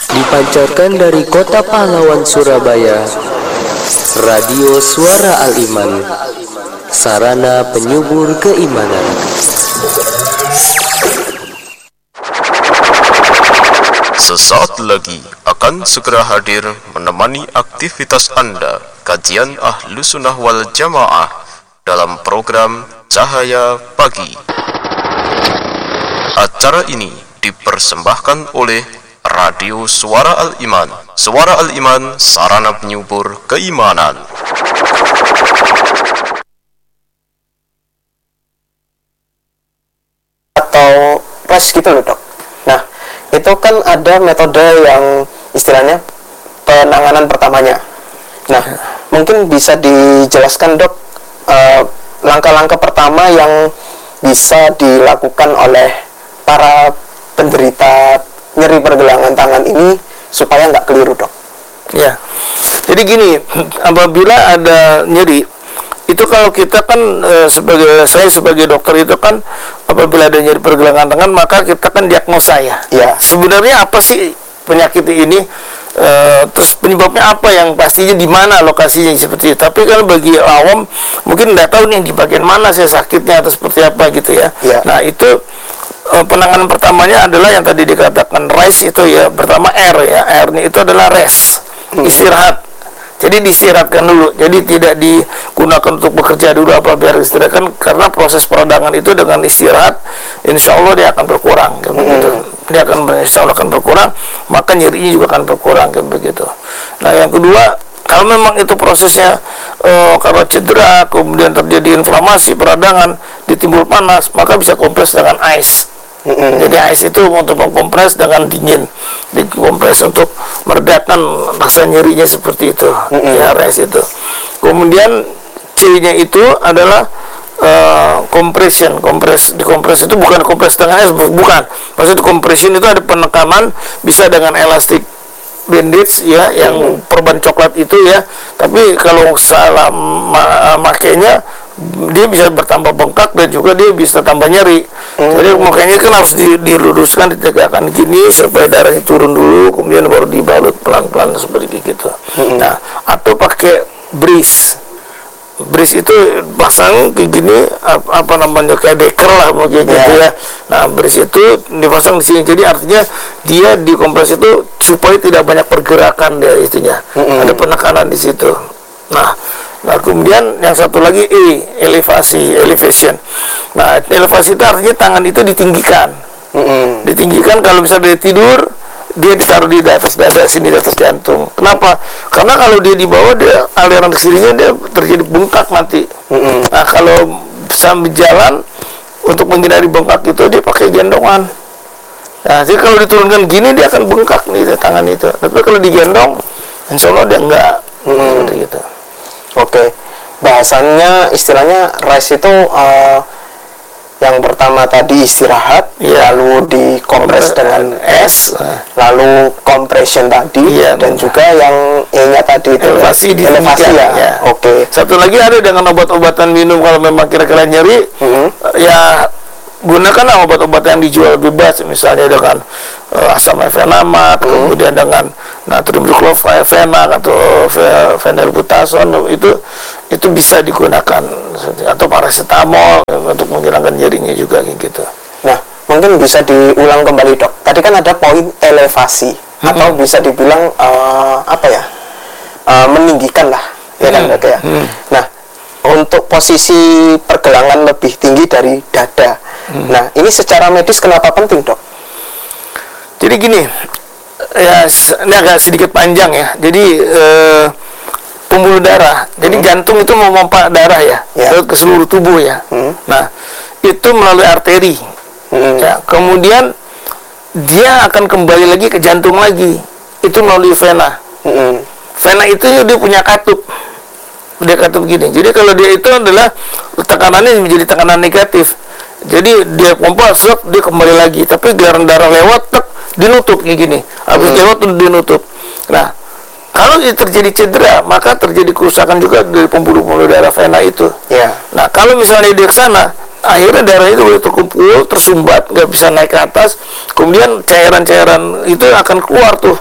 Dipancarkan dari Kota Pahlawan Surabaya, Radio Suara Al-Iman, sarana penyubur keimanan. Sesaat lagi akan segera hadir menemani aktivitas Anda, kajian Ahlus Sunnah wal Jamaah dalam program Cahaya Pagi. Acara ini dipersembahkan oleh Radio Suara Al-Iman. Suara Al-Iman, sarana penyubur keimanan. Atau res gitu loh, Dok. Nah, itu kan ada metode yang istilahnya penanganan pertamanya. Nah, mungkin bisa dijelaskan, Dok, langkah-langkah pertama yang bisa dilakukan oleh para penderita nyeri pergelangan tangan ini supaya nggak keliru, Dok. Ya, jadi gini, apabila ada nyeri, itu kalau kita kan saya sebagai dokter itu kan apabila ada nyeri pergelangan tangan maka kita kan diagnosa ya. Ya. Sebenarnya apa sih penyakit ini? Terus penyebabnya apa, yang pastinya di mana lokasinya seperti itu. Tapi kalau bagi awam mungkin nggak tahu nih di bagian mana saya sakitnya atau seperti apa gitu ya. Ya. Nah itu penanganan pertamanya adalah yang tadi dikatakan RISE itu ya. Pertama R ya, R-nya itu adalah rest, istirahat. Jadi diistirahatkan dulu, jadi tidak digunakan untuk bekerja dulu apa biar istirahatkan, karena proses peradangan itu dengan istirahat insya Allah dia akan berkurang begitu. Dia akan insya Allah akan berkurang, maka nyerinya juga akan berkurang begitu. Nah yang kedua, kalau memang itu prosesnya karena cedera kemudian terjadi inflamasi peradangan, ditimbul panas, maka bisa kompres dengan ice. Jadi ice itu untuk mengkompres dengan dingin, dikompres untuk meredakan rasa nyerinya seperti itu. Ya ice itu. Kemudian C-nya itu adalah compression. Dikompres itu bukan kompres dengan es, bukan. Maksud compression itu ada penekanan, bisa dengan elastik bandage ya, yang perban coklat itu ya. Tapi kalau salah makainya, dia bisa bertambah bengkak dan juga dia bisa tambah nyeri. Jadi makanya kan harus diluruskan, ditegakkan gini supaya darahnya turun dulu, kemudian baru dibalut pelan-pelan seperti gitu. Nah, atau pakai brace itu pasang kayak gini, apa namanya, kayak deker lah begitu ya. Nah, brace itu dipasang di sini, jadi artinya dia dikompres itu supaya tidak banyak pergerakan dia itunya. Ada penekanan di situ. Nah kemudian yang satu lagi elevation. Nah, elevasi itu artinya tangan itu ditinggikan. Ditinggikan, kalau misalnya dia tidur, dia ditaruh di atas dada sini, di atas jantung. Kenapa? Karena kalau dia di bawah, dia aliran kesininya dia terjadi bengkak nanti. Nah, kalau sambil jalan untuk menghindari bengkak itu dia pakai gendongan. Nah, jadi kalau diturunkan gini dia akan bengkak nih tangan itu. Tapi kalau digendong, insya Allah dia enggak. Gitu. Oke, bahasannya istilahnya rest itu yang pertama tadi istirahat, lalu dikompres dengan es, lalu compression tadi, dan juga yang E-nya tadi itu elevasi ya. Oke. Satu lagi ada dengan obat-obatan minum kalau memang kira-kira nyeri, ya gunakan obat-obatan yang dijual bebas, misalnya dengan asam efenamat, kemudian dengan natrium diklofenak atau phenylbutazone, itu bisa digunakan, atau paracetamol untuk menghilangkan nyerinya juga gitu. Nah, mungkin bisa diulang kembali, Dok. Tadi kan ada poin elevasi, atau bisa dibilang meninggikan lah, ya kan, Dok ya. Nah, untuk posisi pergelangan lebih tinggi dari dada. Nah, ini secara medis kenapa penting, Dok? Jadi gini, ya ini agak sedikit panjang ya. Jadi pembuluh darah. Jadi jantung itu memompa darah ya, ke seluruh tubuh ya. Nah, itu melalui arteri. Ya, kemudian dia akan kembali lagi ke jantung lagi. Itu melalui vena. Vena itu dia punya katup. Dia katup gini. Jadi kalau dia itu adalah tekanannya menjadi tekanan negatif. Jadi dia pompa, dia kembali lagi. Tapi giliran darah lewat, dinutup kayak gini. Habis lewat dinutup. Nah, kalau terjadi cedera, maka terjadi kerusakan juga dari pembuluh-pembuluh darah vena itu. Nah, kalau misalnya dia ke sana, akhirnya darah itu udah terkumpul, tersumbat, nggak bisa naik ke atas. Kemudian cairan-cairan itu akan keluar tuh.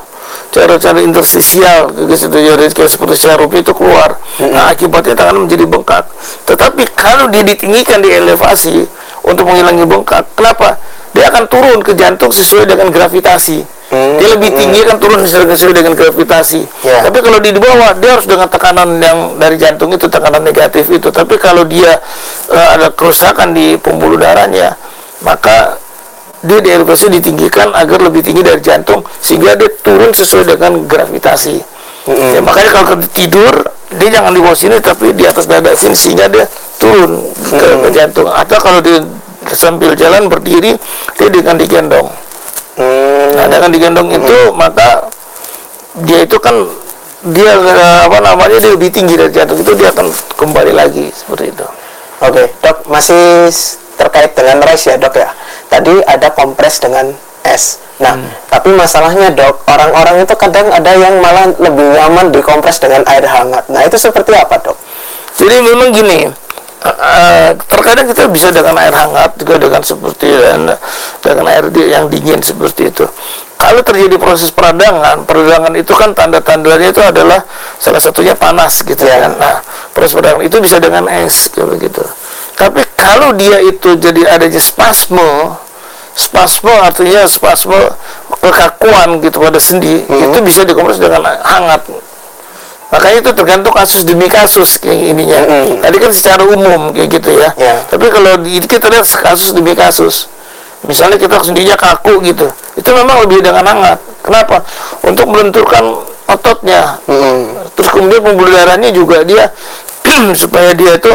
cara-cara interstisial jadi seperti syaraf itu keluar. Nah, akibatnya tangan menjadi bengkak. Tetapi kalau dia ditinggikan di elevasi untuk menghilangi bengkak, kenapa? Dia akan turun ke jantung sesuai dengan gravitasi. Dia lebih tinggi kan turun sesuai dengan gravitasi. Tapi kalau di bawah dia harus dengan tekanan yang dari jantung itu, tekanan negatif itu. Tapi kalau dia ada kerusakan di pembuluh darahnya, maka dia di elevasi ditinggikan agar lebih tinggi dari jantung sehingga dia turun sesuai dengan gravitasi. Ya, makanya kalau tidur dia jangan di bawah sini tapi di atas dada sini sehingga dia turun ke jantung. Atau kalau dia sambil jalan berdiri dia dengan digendong. Nah, dengan digendong itu maka dia itu kan dia dia lebih tinggi dari jantung, itu dia akan kembali lagi seperti itu. Oke, Dok, masih terkait dengan RICE ya, Dok ya. Tadi ada kompres dengan es. Nah, tapi masalahnya, Dok, orang-orang itu kadang ada yang malah lebih nyaman dikompres dengan air hangat. Nah, itu seperti apa, Dok? Jadi memang gini, terkadang kita bisa dengan air hangat juga dengan seperti dengan air yang dingin seperti itu. Kalau terjadi proses peradangan itu kan tanda-tandanya itu adalah salah satunya panas gitu kan. Nah, proses peradangan itu bisa dengan es kayak begitu. Tapi kalau dia itu jadi adanya spasme artinya spasme kekakuan gitu pada sendi, itu bisa dikompres dengan hangat. Makanya itu tergantung kasus demi kasus kayak ininya. Tadi kan secara umum kayak gitu ya. Tapi kalau kita lihat kasus demi kasus. Misalnya kita sendinya kaku gitu, itu memang lebih dengan hangat. Kenapa? Untuk melenturkan ototnya. Terus kemudian pembuluh darahnya juga dia supaya dia itu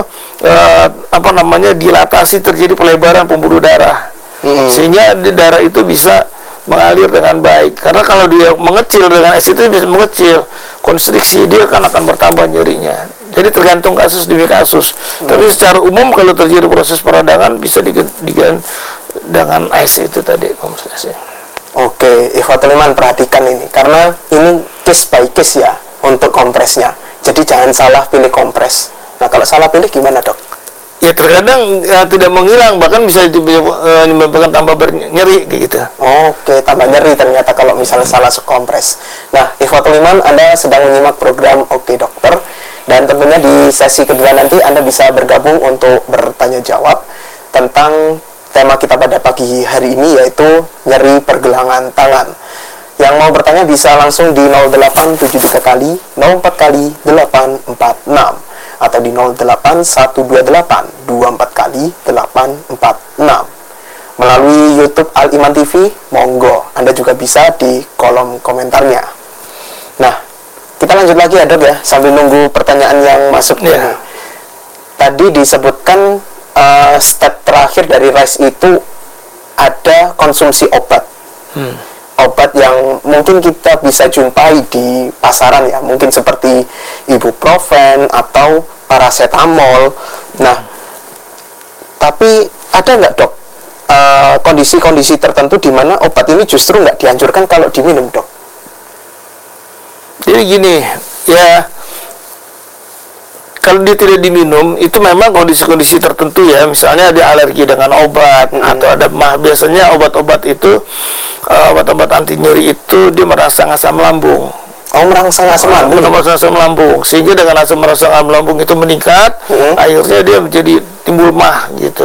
dilatasi, terjadi pelebaran pembuluh darah. Sehingga darah itu bisa mengalir dengan baik. Karena kalau dia mengecil dengan es itu bisa mengecil, konstriksi dia akan bertambah nyerinya. Jadi tergantung kasus demi kasus. Tapi secara umum kalau terjadi proses peradangan bisa diganti dengan es itu tadi kompresnya. Oke, Ikhwatul Iman, perhatikan ini karena ini case by case ya untuk kompresnya. Jadi jangan salah pilih kompres. Nah, kalau salah pilih gimana, Dok? Ya terkadang tidak menghilang, bahkan bisa menyebabkan tambah nyeri gitu. Oke, tambah nyeri ternyata kalau misalnya salah kompres. Nah, Ikhwatul Iman, Anda sedang menyimak program Oke Dokter, dan tentunya di sesi kedua nanti Anda bisa bergabung untuk bertanya jawab tentang tema kita pada pagi hari ini, yaitu nyeri pergelangan tangan. Yang mau bertanya bisa langsung di 0873 kali 04 kali 846 atau di 08128 24 kali 846. Melalui YouTube Al Iman TV, monggo Anda juga bisa di kolom komentarnya. Nah, kita lanjut lagi ya, Dok ya, sambil nunggu pertanyaan yang masuk ini. Tadi disebutkan step terakhir dari RICE itu ada konsumsi obat. Obat yang mungkin kita bisa jumpai di pasaran ya, mungkin seperti ibuprofen atau paracetamol. Nah, tapi ada nggak, Dok, kondisi-kondisi tertentu di mana obat ini justru nggak dianjurkan kalau diminum, Dok? Jadi gini, ya kalau dia tidak diminum itu memang kondisi-kondisi tertentu ya, misalnya ada alergi dengan obat atau ada biasanya obat-obat itu obat-obat anti nyeri itu dia merangsang asam lambung. Merangsang asam lambung. Merangsang asam lambung, sehingga dengan merangsang asam lambung itu meningkat, akhirnya dia menjadi timbul mah gitu.